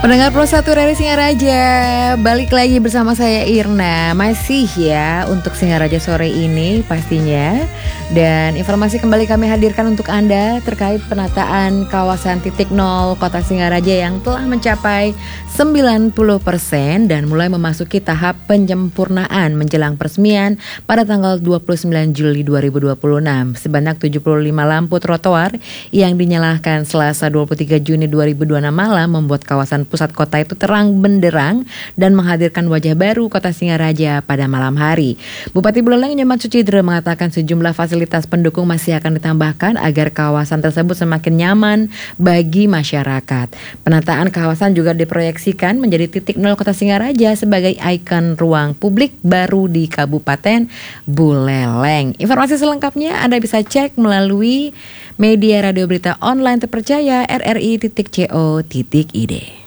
Pendengar Pro 1 dari Singaraja, balik lagi bersama saya Irna. Masih ya untuk Singaraja sore ini pastinya. Dan informasi kembali kami hadirkan untuk Anda terkait penataan kawasan titik nol Kota Singaraja yang telah mencapai 90% dan mulai memasuki tahap penyempurnaan menjelang peresmian pada tanggal 29 Juli 2026. Sebanyak 75 lampu trotoar yang dinyalakan Selasa 23 Juni 2026 malam membuat kawasan pusat kota itu terang benderang dan menghadirkan wajah baru Kota Singaraja pada malam hari. Bupati Buleleng Nyoman Sucidre mengatakan sejumlah fasilitas pendukung masih akan ditambahkan agar kawasan tersebut semakin nyaman bagi masyarakat. Penataan kawasan juga diproyeksikan menjadi titik nol Kota Singaraja sebagai ikon ruang publik baru di Kabupaten Buleleng. Informasi selengkapnya Anda bisa cek melalui media radio berita online terpercaya rri.co.id.